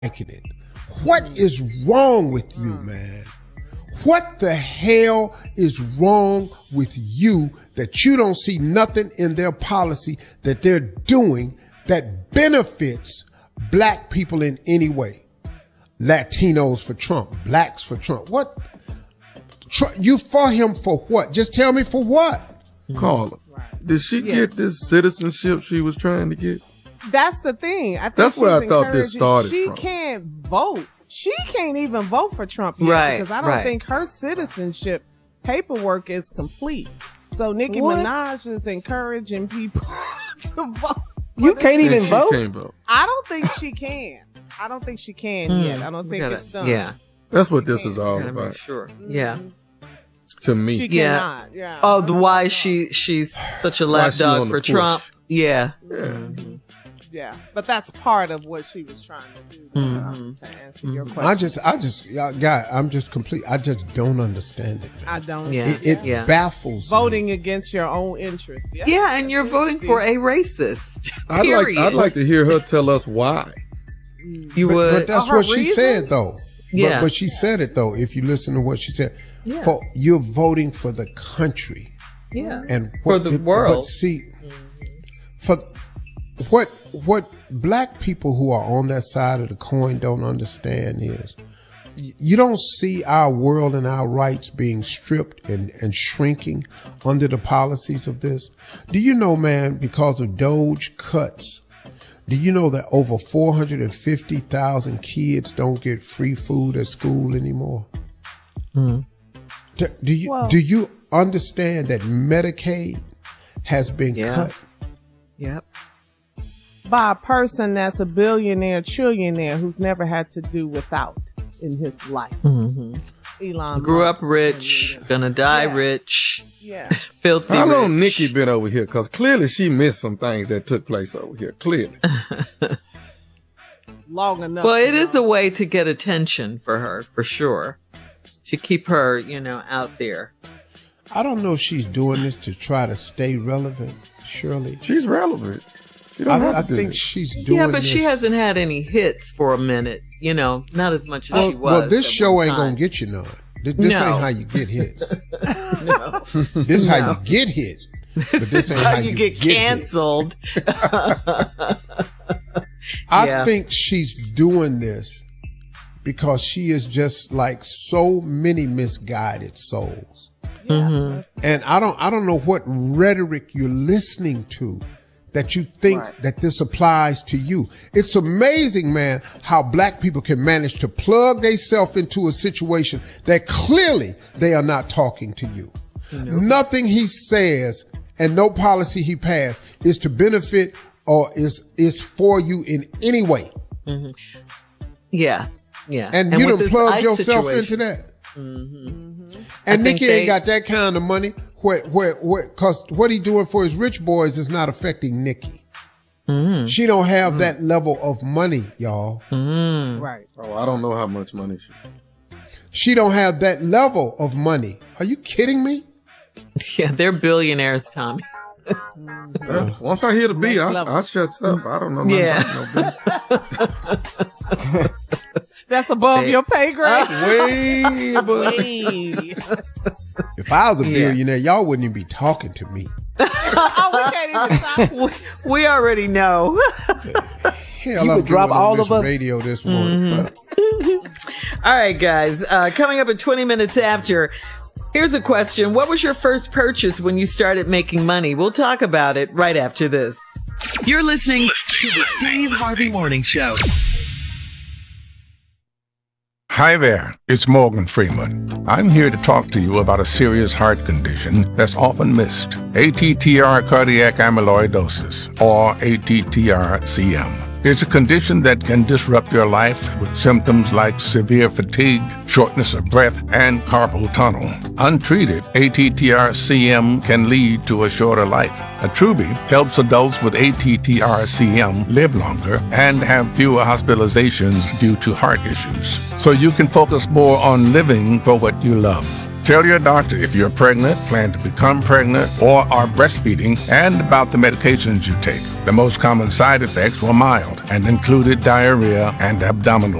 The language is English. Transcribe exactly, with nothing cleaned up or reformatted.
liking it. What is wrong with you, man? What the hell is wrong with you that you don't see nothing in their policy that they're doing that benefits black people in any way? Latinos for Trump, blacks for Trump. What? Tr- you for him for what? Just tell me for what? Carla, did she yes. get this citizenship she was trying to get? That's the thing. I think that's where I thought this started She from. can't vote. She can't even vote for Trump yet right, because I don't right. think her citizenship paperwork is complete. So Nicki what? Minaj is encouraging people to vote. You can't even vote? Can't vote? I don't think she can. I don't think she can mm. yet. I don't think gotta, it's done. Yeah. That's what this is all about. about. Sure. Yeah. To me. She yeah. cannot. Yeah. Oh, the why she she's such a lapdog for Trump. Yeah. Yeah. Mm-hmm. Yeah, but that's part of what she was trying to do. Mm-hmm. Um, to answer mm-hmm. your question, I just, I just, y'all, guy, I'm just complete. I just don't understand it. Man. I don't. Yeah, it, it yeah. baffles voting me. against your own interests. Yeah, yeah and you're voting for a racist. I'd like, I'd like to hear her tell us why. You but, would, but that's oh, what she reasons? said, though. Yeah, but, but she said it though. If you listen to what she said, yeah. for you're voting for the country. Yeah, and what, for the it, world. But see, for what what black people who are on that side of the coin don't understand is you don't see our world and our rights being stripped and, and shrinking under the policies of this. Do you know, man, because of Doge cuts, do you know that over four hundred fifty thousand kids don't get free food at school anymore? Mm-hmm. Do, do you well, do you understand that Medicaid has been yeah. cut? Yep. By a person that's a billionaire, trillionaire, who's never had to do without in his life. Mm-hmm. Elon grew Musk up rich, and, gonna die yeah. rich. Yeah, filthy. How long rich. Nicki been over here? Because clearly she missed some things that took place over here. Clearly, long enough. Well, it is a way to get attention for her, for sure, to keep her, you know, out there. I don't know if she's doing this to try to stay relevant. Shirley, she's relevant. She don't I, have I to think do she's doing. Yeah, but this. she hasn't had any hits for a minute. You know, not as much as well, she was. Well, this show ain't time. gonna get you none. This, this no. ain't how you get hits. No, this is no. how you get hit. But this ain't how, how you, you get, get canceled. I yeah. think she's doing this because she is just like so many misguided souls. Yeah. Mm-hmm. And I don't, I don't know what rhetoric you're listening to that you think right. that this applies to you. It's amazing, man, how black people can manage to plug themselves into a situation that clearly they are not talking to you. Nope. Nothing he says and no policy he passed is to benefit or is, is for you in any way. Mm-hmm. Yeah. Yeah. And, and you done plugged yourself situation. into that. Mm-hmm. Mm-hmm. And Nicki they, ain't got that kind of money. Where, where, where, cause what he doing for his rich boys is not affecting Nicki. Mm-hmm. She don't have mm-hmm. that level of money, y'all. Mm-hmm. Right. Oh, I don't know how much money she. She don't have that level of money. Are you kidding me? Yeah, they're billionaires, Tommy. uh, once I hear the B, I, I shuts up. I don't know nothing yeah. about no B. That's above they, your pay grade. Way above. Way. If I was a billionaire, yeah. y'all wouldn't even be talking to me. Oh, we can't even stop. We, we already know. Hell, you I'm would drop all this of us. Radio this morning. Mm-hmm. All right, guys. Uh, coming up at twenty minutes after. Here's a question. What was your first purchase when you started making money? We'll talk about it right after this. You're listening to the Steve Harvey Morning Show. Hi there, it's Morgan Freeman. I'm here to talk to you about a serious heart condition that's often missed. A T T R cardiac amyloidosis, or A T T R C M. It's a condition that can disrupt your life with symptoms like severe fatigue, shortness of breath, and carpal tunnel. Untreated, A T T R C M can lead to a shorter life. Attruby helps adults with A T T R C M live longer and have fewer hospitalizations due to heart issues, so you can focus more on living for what you love. Tell your doctor if you're pregnant, plan to become pregnant, or are breastfeeding, and about the medications you take. The most common side effects were mild and included diarrhea and abdominal